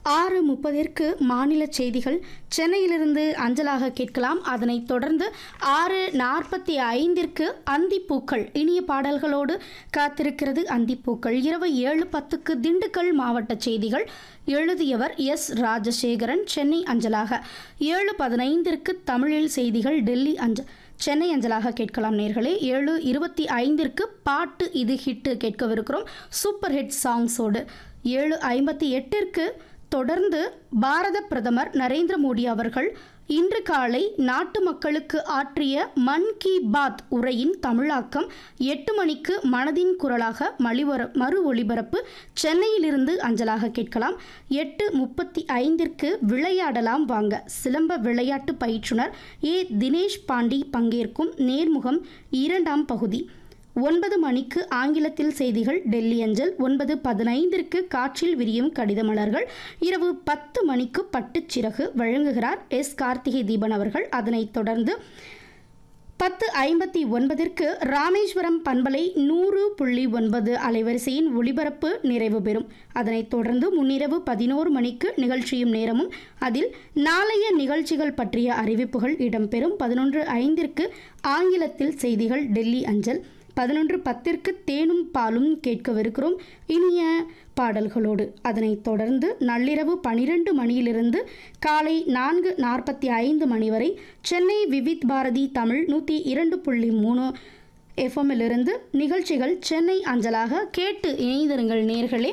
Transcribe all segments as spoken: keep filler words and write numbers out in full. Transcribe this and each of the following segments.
ஆறு முப்பதிற்கு மாநில செய்திகள் சென்னையிலிருந்து அஞ்சலாக கேட்கலாம். அதனைத் தொடர்ந்து ஆறு நாற்பத்தி ஐந்திற்கு அந்திப்பூக்கள் இனிய பாடல்களோடு காத்திருக்கிறது அந்திப்பூக்கள். இரவு ஏழு பத்துக்கு திண்டுக்கல் மாவட்ட செய்திகள் எழுதியவர் எஸ் ராஜசேகரன் சென்னை அஞ்சலாக. ஏழு பதினைந்திற்கு தமிழில் செய்திகள் டெல்லி அஞ்ச சென்னை அஞ்சலாக கேட்கலாம் நேர்களே. ஏழு இருபத்தி ஐந்திற்கு பாட்டு இது ஹிட்டு கேட்கவிருக்கிறோம் சூப்பர் ஹிட் சாங்ஸோடு. ஏழு ஐம்பத்தி எட்டிற்கு தொடர்ந்து பாரத பிரதமர் நரேந்திர மோடி அவர்கள் இன்று காலை நாட்டு மக்களுக்கு ஆற்றிய மன் கி பாத் உரையின் தமிழாக்கம் எட்டு மணிக்கு மனதின் குரலாக மலிவர மறு ஒளிபரப்பு சென்னையிலிருந்து அஞ்சலாக கேட்கலாம். எட்டு முப்பத்தி ஐந்திற்கு விளையாடலாம் வாங்க சிலம்ப விளையாட்டு பயிற்றுனர் ஏ தினேஷ் பாண்டி பங்கேற்கும் நேர்முகம் இரண்டாம் பகுதி. ஒன்பது மணிக்கு ஆங்கிலத்தில் செய்திகள் டெல்லி அஞ்சல். ஒன்பது பதினைந்திற்கு காற்றில் விரியும் கடித மலர்கள். இரவு பத்து மணிக்கு பட்டுச்சிறகு வழங்குகிறார் எஸ் கார்த்திகை தீபன் அவர்கள். அதனைத் தொடர்ந்து பத்து ஐம்பத்தி ஒன்பதிற்கு ராமேஸ்வரம் பண்பலை நூறு புள்ளி ஒன்பது அலைவரிசையின் ஒளிபரப்பு நிறைவு பெறும். அதனைத் தொடர்ந்து முன்னிரவு பதினோரு மணிக்கு நிகழ்ச்சியும் நேரமும். அதில் நாளைய நிகழ்ச்சிகள் பற்றிய அறிவிப்புகள் இடம்பெறும். பதினொன்று ஐந்திற்கு ஆங்கிலத்தில் செய்திகள் டெல்லி அஞ்சல். பதினொன்று பத்திற்கு தேனும் பாலும் கேட்கவிருக்கிறோம் இனிய பாடல்களோடு. அதனைத் தொடர்ந்து நள்ளிரவு பனிரெண்டு மணியிலிருந்து காலை நான்கு நாற்பத்தி ஐந்து மணி வரை சென்னை விவித் பாரதி தமிழ் நூற்றி இரண்டு புள்ளி மூணு எஃப்எம்மிலிருந்து நிகழ்ச்சிகள் சென்னை அஞ்சலாக கேட்டு இணைந்திருங்கள் நேர்களே.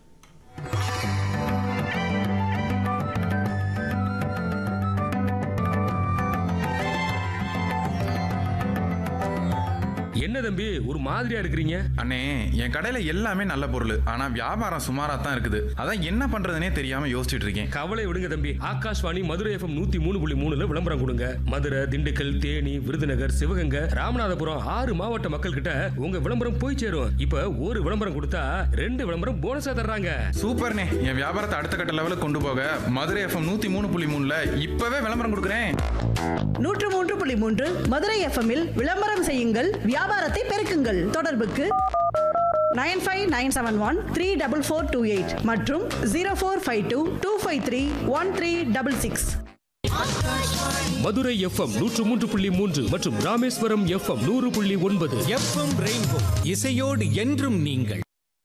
என்ன தம்பி ஒரு மாதிரியா இருக்கிறீங்க? அண்ணே, என் கடையில எல்லாமே நல்ல பொருள், ஆனா வியாபாரம் சுமாரா தான் இருக்குது. அதான் என்ன பண்றதுனே தெரியாம யோசிச்சுட்டு இருக்கேன். கவலை விடுங்க தம்பி, ஆகாஷ்வாணி மதுரை எஃப்எம் நூத்தி மூணு புள்ளி மூணுல விளம்பரம் கொடுங்க. மதுரை, திண்டுக்கல், தேனி, விருதுநகர், சிவகங்கை, ராமநாதபுரம் ஆறு மாவட்ட மக்கள் கிட்ட உங்க விளம்பரம் போய் சேரும். இப்ப ஒரு விளம்பரம் கொடுத்தா ரெண்டு விளம்பரம் போனஸா தர்றாங்க. சூப்பர்ண்ணே, என் வியாபாரத்தை அடுத்த கட்ட லெவலுக்கு கொண்டு போக மதுரை எஃப்எம் நூத்தி மூணு புள்ளி மூணுல இப்பவே விளம்பரம் கொடுக்குறேன். நூற்று மூன்று புள்ளி மூன்று மதுரை எஃப்எம்மில் விளம்பரம் செய்யுங்கள், வியாபாரத்தை பெருக்குங்கள். தொடர்புக்கு nine five nine seven one three double four two eight மற்றும் zero four five two two five three one three double six. Madurai FM நூற்று மூன்று புள்ளி மூன்று மற்றும் ராமேஸ்வரம் எஃப்எம் நூறு புள்ளி ஒன்பது. எஃப்எம் ரெயின்போ இசையோடு என்றும் நீங்கள்.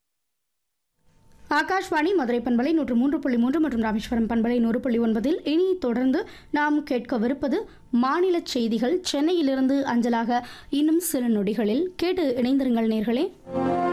ஆகாஷ்வாணி மதுரை பண்பலை நூற்று மூன்று புள்ளி மூன்று மற்றும் ராமேஸ்வரம் பண்பலை நூறு புள்ளி ஒன்பதில் இனி தொடர்ந்து நாம் கேட்கவிருப்பது மாநில செய்திகள் சென்னையிலிருந்து அஞ்சலாக இன்னும் சில நொடிகளில் கேட்டு இணைந்திருங்கள் நேர்களே.